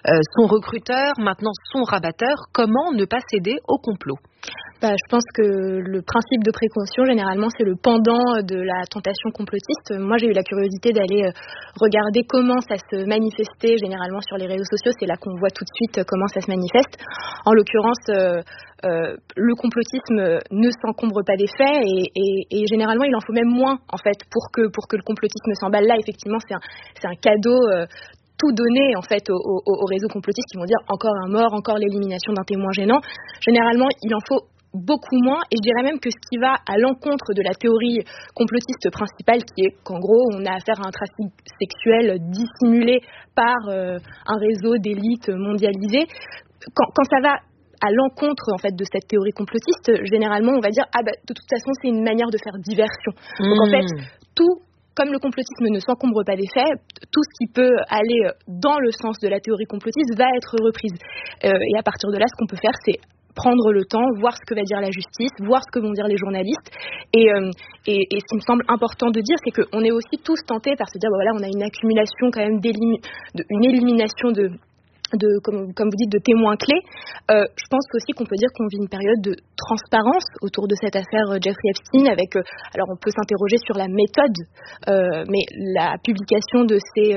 son recruteur, maintenant son rabatteur. Comment ne pas céder au complot ? Je pense que le principe de précaution, généralement, c'est le pendant de la tentation complotiste. Moi, j'ai eu la curiosité d'aller regarder comment ça se manifestait généralement sur les réseaux sociaux. C'est là qu'on voit tout de suite comment ça se manifeste. En l'occurrence, le complotisme ne s'encombre pas des faits et généralement, il en faut même moins, en fait, pour que le complotisme s'emballe. Là, effectivement, c'est un cadeau tout donné en fait aux réseaux complotistes qui vont dire encore un mort, encore l'élimination d'un témoin gênant. Généralement, il en faut beaucoup moins, et je dirais même que ce qui va à l'encontre de la théorie complotiste principale, qui est qu'en gros on a affaire à un trafic sexuel dissimulé par un réseau d'élite mondialisé. Quand ça va à l'encontre en fait de cette théorie complotiste, généralement on va dire de toute façon c'est une manière de faire diversion. Donc en fait comme le complotisme ne s'encombre pas des faits, tout ce qui peut aller dans le sens de la théorie complotiste va être reprise. Et à partir de là, ce qu'on peut faire, c'est prendre le temps, voir ce que va dire la justice, voir ce que vont dire les journalistes. Et ce qui me semble important de dire, c'est qu'on est aussi tous tentés par se dire, on a une accumulation quand même une élimination comme vous dites, de témoins clés. Je pense aussi qu'on peut dire qu'on vit une période de transparence autour de cette affaire Jeffrey Epstein alors on peut s'interroger sur la méthode, mais la publication de ces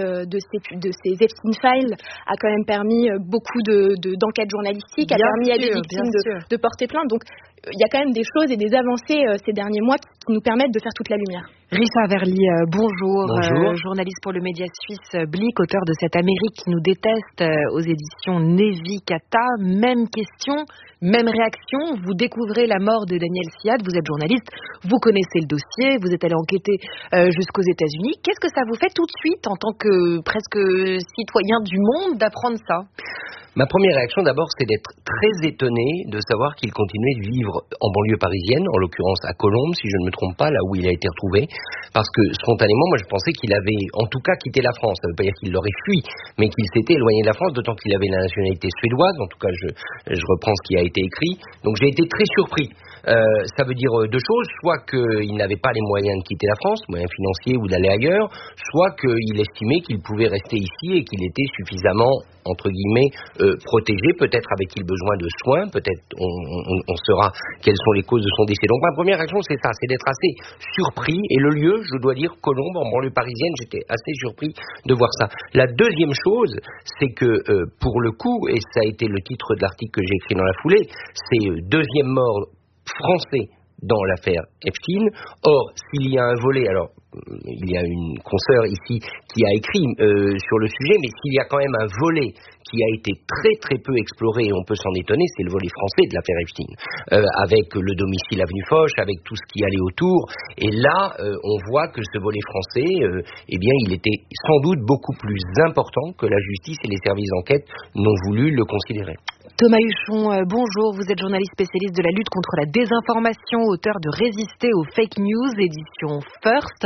Epstein Files a quand même permis beaucoup d'enquêtes journalistiques, a permis à des victimes de porter plainte. Donc il y a quand même des choses et des avancées ces derniers mois qui nous permettent de faire toute la lumière. Richard Verly, bonjour. Bonjour. Journaliste pour le média suisse Blick, auteur de cette Amérique qui nous déteste aux éditions Nevi Kata. Même question, même réaction. Vous découvrez la mort de Daniel Siad, vous êtes journaliste, vous connaissez le dossier, vous êtes allé enquêter jusqu'aux États-Unis. Qu'est-ce que ça vous fait tout de suite en tant que presque citoyen du monde d'apprendre ça ? Ma première réaction d'abord, c'est d'être très étonné de savoir qu'il continuait de vivre en banlieue parisienne, en l'occurrence à Colombes, si je ne me trompe pas, là où il a été retrouvé. Parce que spontanément, moi je pensais qu'il avait en tout cas quitté la France. Ça ne veut pas dire qu'il l'aurait fui, mais qu'il s'était éloigné de la France, d'autant qu'il avait la nationalité suédoise. En tout cas, je reprends ce qui a été écrit. Donc j'ai été très surpris. Ça veut dire deux choses, soit qu'il n'avait pas les moyens de quitter la France, moyens financiers ou d'aller ailleurs, soit qu'il estimait qu'il pouvait rester ici et qu'il était suffisamment, entre guillemets, protégé, peut-être avait-il besoin de soins, peut-être on saura quelles sont les causes de son décès. Donc ma première réaction c'est ça, c'est d'être assez surpris, et le lieu, je dois dire, Colombes, en banlieue parisienne, j'étais assez surpris de voir ça. La deuxième chose, c'est que pour le coup, et ça a été le titre de l'article que j'ai écrit dans la foulée, c'est deuxième mort français dans l'affaire Epstein. Or, s'il y a un volet, alors il y a une consoeur ici qui a écrit sur le sujet, mais s'il y a quand même un volet qui a été très très peu exploré, et on peut s'en étonner, c'est le volet français de l'affaire Epstein, avec le domicile avenue Foch, avec tout ce qui allait autour, et là on voit que ce volet français, il était sans doute beaucoup plus important que la justice et les services d'enquête n'ont voulu le considérer. Thomas Huchon, bonjour, vous êtes journaliste spécialiste de la lutte contre la désinformation, auteur de Résister aux fake news, édition First,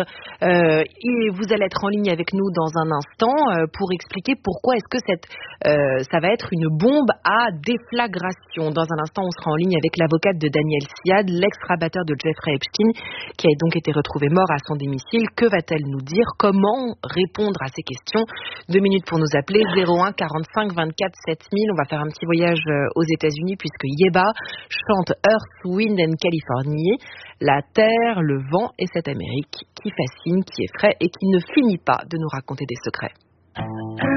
et vous allez être en ligne avec nous dans un instant pour expliquer pourquoi est-ce que ça va être une bombe à déflagration. Dans un instant, on sera en ligne avec l'avocate de Daniel Siad, l'ex-rabatteur de Jeffrey Epstein, qui a donc été retrouvé mort à son domicile. Que va-t-elle nous dire ? Comment répondre à ces questions ? 2 minutes pour nous appeler, 01 45 24 7000. On va faire un petit voyage aux États-Unis puisque Yeba chante Earth, Wind and Californie, la terre, le vent et cette Amérique qui fascine, qui effraie et qui ne finit pas de nous raconter des secrets.